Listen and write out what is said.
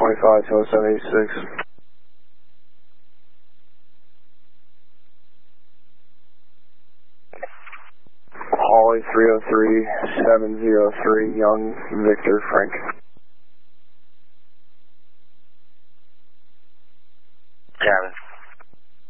25, 2786. Holly 303, 703, Young, Victor, Frank.